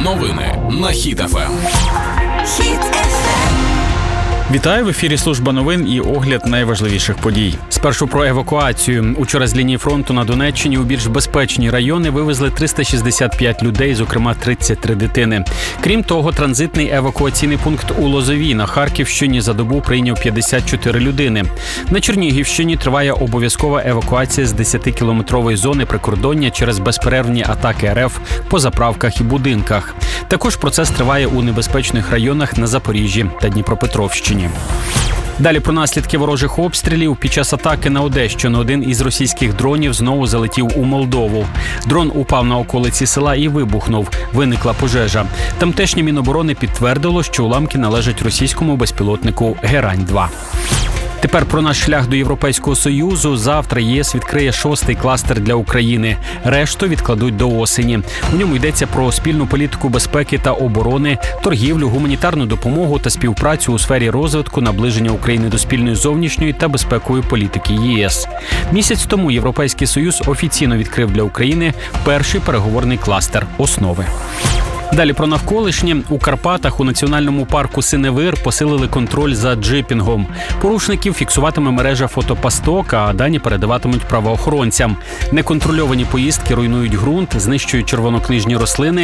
Новини на Хіт ФМ. Вітаю, в ефірі служба новин і огляд найважливіших подій. Спершу про евакуацію. Учора з лінії фронту на Донеччині у більш безпечні райони вивезли 365 людей, зокрема 33 дитини. Крім того, транзитний евакуаційний пункт у Лозовій на Харківщині за добу прийняв 54 людини. На Чернігівщині триває обов'язкова евакуація з 10-кілометрової зони прикордоння через безперервні атаки РФ по заправках і будинках. Також процес триває у небезпечних районах на Запоріжжі та Дніпропетровщині. Далі про наслідки ворожих обстрілів. Під час атаки на Одещину один із російських дронів знову залетів у Молдову. Дрон упав на околиці села і вибухнув. Виникла пожежа. Тамтешнє Міноборони підтвердило, що уламки належать російському безпілотнику Герань-2. Тепер про наш шлях до Європейського Союзу. Завтра ЄС відкриє 6-й кластер для України. Решту відкладуть до осені. У ньому йдеться про спільну політику безпеки та оборони, торгівлю, гуманітарну допомогу та співпрацю у сфері розвитку, наближення України до спільної зовнішньої та безпекової політики ЄС. Місяць тому Європейський Союз офіційно відкрив для України перший переговорний кластер «Основи». Далі про навколишнє. У Карпатах у національному парку Синевир посилили контроль за джипінгом. Порушників фіксуватиме мережа фотопасток, а дані передаватимуть правоохоронцям. Неконтрольовані поїздки руйнують ґрунт, знищують червонокнижні рослини,